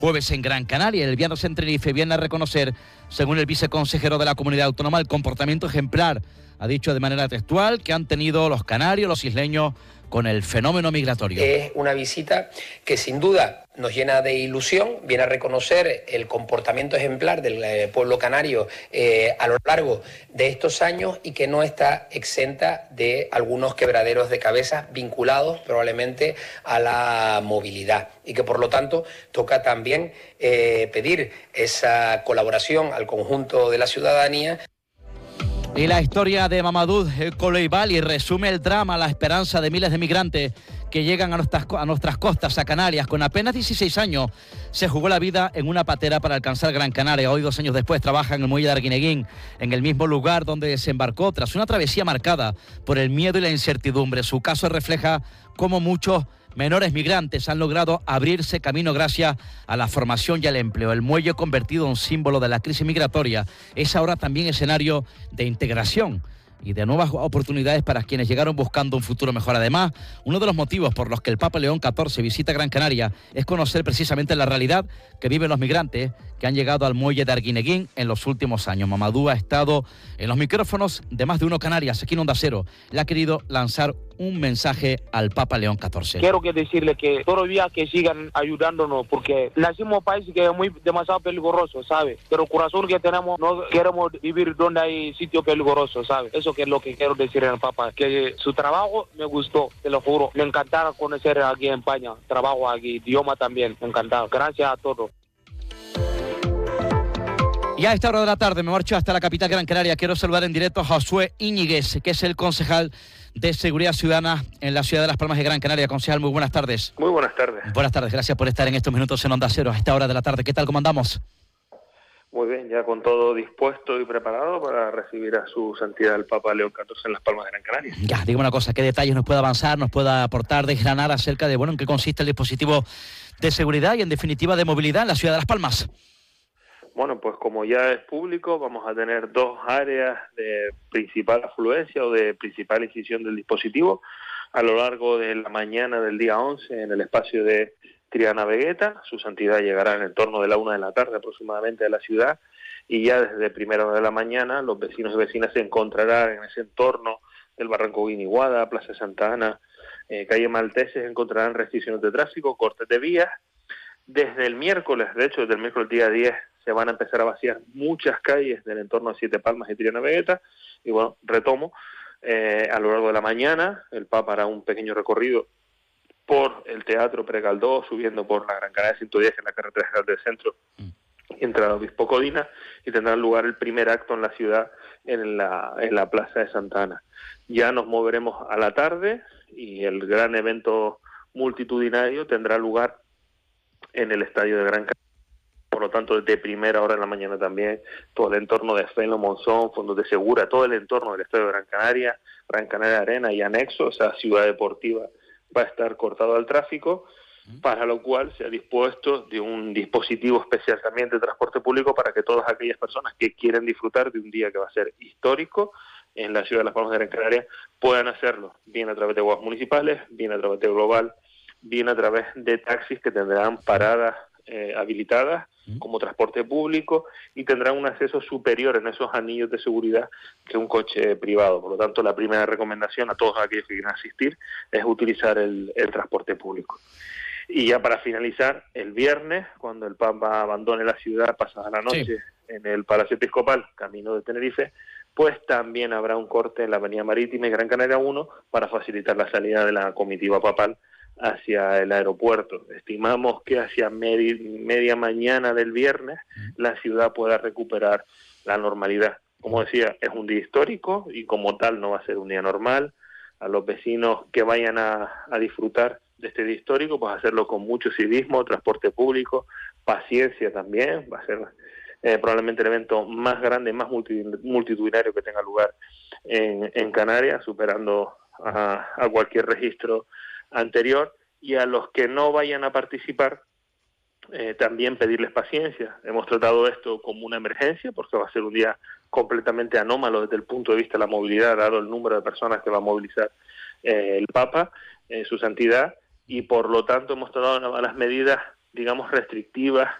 jueves en Gran Canaria, el viernes en Tenerife. Viene a reconocer, según el viceconsejero de la Comunidad Autónoma, el comportamiento ejemplar, ha dicho de manera textual, que han tenido los canarios, los isleños, con el fenómeno migratorio. Es una visita que sin duda nos llena de ilusión, viene a reconocer el comportamiento ejemplar del pueblo canario a lo largo de estos años y que no está exenta de algunos quebraderos de cabeza vinculados probablemente a la movilidad y que por lo tanto toca también pedir esa colaboración al conjunto de la ciudadanía. Y la historia de Mamadou Coulibaly resume el drama, la esperanza de miles de migrantes que llegan a nuestras costas, a Canarias. Con apenas 16 años se jugó la vida en una patera para alcanzar Gran Canaria. Hoy, 2 años después, trabaja en el muelle de Arguineguín, en el mismo lugar donde desembarcó tras una travesía marcada por el miedo y la incertidumbre. Su caso refleja cómo muchos menores migrantes han logrado abrirse camino gracias a la formación y al empleo. El muelle, convertido en símbolo de la crisis migratoria, es ahora también escenario de integración y de nuevas oportunidades para quienes llegaron buscando un futuro mejor. Además, uno de los motivos por los que el Papa León XIV visita Gran Canaria es conocer precisamente la realidad que viven los migrantes que han llegado al muelle de Arguineguín en los últimos años. Mamadou ha estado en los micrófonos de Más de Uno Canarias, aquí en Onda Cero. Le ha querido lanzar un mensaje al Papa León XIV. Quiero decirle que todavía que sigan ayudándonos, porque nacimos en un país que es demasiado peligroso, ¿sabe? Pero el corazón que tenemos, no queremos vivir donde hay sitio peligroso, ¿sabe? Eso que es lo que quiero decirle al Papa, que su trabajo me gustó, te lo juro. Me encantará conocer aquí en España, trabajo aquí, idioma también, encantado. Gracias a todos. Y a esta hora de la tarde me marcho hasta la capital Gran Canaria. Quiero saludar en directo a Josué Íñiguez, que es el concejal de Seguridad Ciudadana en la ciudad de Las Palmas de Gran Canaria. Concejal, muy buenas tardes. Muy buenas tardes. Buenas tardes, gracias por estar en estos minutos en Onda Cero a esta hora de la tarde. ¿Qué tal, cómo andamos? Muy bien, ya con todo dispuesto y preparado para recibir a su santidad el Papa León XIV en Las Palmas de Gran Canaria. Ya, dígame una cosa, ¿qué detalles nos puede avanzar, nos puede aportar, desgranar acerca de, en qué consiste el dispositivo de seguridad y, en definitiva, de movilidad en la ciudad de Las Palmas? Bueno, pues como ya es público, vamos a tener 2 áreas de principal afluencia o de principal incisión del dispositivo a lo largo de la mañana del día 11 en el espacio de Triana Vegueta. Su santidad llegará en el torno de la 1 de la tarde aproximadamente de la ciudad y ya desde primera hora de la mañana los vecinos y vecinas se encontrarán en ese entorno del Barranco Guiniguada, Plaza Santa Ana, calle Malteses, encontrarán restricciones de tráfico, cortes de vías. Desde el miércoles, de hecho desde el miércoles día 10, se van a empezar a vaciar muchas calles del entorno de Siete Palmas y Triana Vegueta. Y bueno, retomo, a lo largo de la mañana el Papa hará un pequeño recorrido por el Teatro Precaldó, subiendo por la Gran Canaria 110 en la carretera general del centro, entre el Obispo Codina, y tendrá lugar el primer acto en la ciudad en la Plaza de Santa Ana. Ya nos moveremos a la tarde y el gran evento multitudinario tendrá lugar en el Estadio de Gran Canaria. Por lo tanto, desde primera hora de la mañana también, todo el entorno de Fenlo, Monzón, Fondos de Segura, todo el entorno del Estadio de Gran Canaria Arena y anexo, esa ciudad deportiva, va a estar cortado al tráfico, para lo cual se ha dispuesto de un dispositivo especial también de transporte público para que todas aquellas personas que quieren disfrutar de un día que va a ser histórico en la ciudad de Las Palmas de Gran Canaria puedan hacerlo, bien a través de guaguas municipales, bien a través de Global, bien a través de taxis que tendrán paradas habilitadas como transporte público y tendrán un acceso superior en esos anillos de seguridad que un coche privado. Por lo tanto, la primera recomendación a todos aquellos que quieran asistir es utilizar el transporte público. Y ya para finalizar, el viernes, cuando el Papa abandone la ciudad pasada la noche en el Palacio Episcopal, camino de Tenerife, pues también habrá un corte en la Avenida Marítima y Gran Canaria 1 para facilitar la salida de la comitiva papal hacia el aeropuerto. Estimamos que hacia media mañana del viernes la ciudad pueda recuperar la normalidad. Como decía, es un día histórico y como tal no va a ser un día normal. A los vecinos que vayan a disfrutar de este día histórico, pues hacerlo con mucho civismo, transporte público, paciencia también. Va a ser probablemente el evento más grande, más multitudinario que tenga lugar en Canarias, superando a cualquier registro anterior. Y a los que no vayan a participar, también pedirles paciencia. Hemos tratado esto como una emergencia porque va a ser un día completamente anómalo desde el punto de vista de la movilidad, dado el número de personas que va a movilizar el Papa, su santidad, y por lo tanto hemos tomado las medidas digamos, restrictivas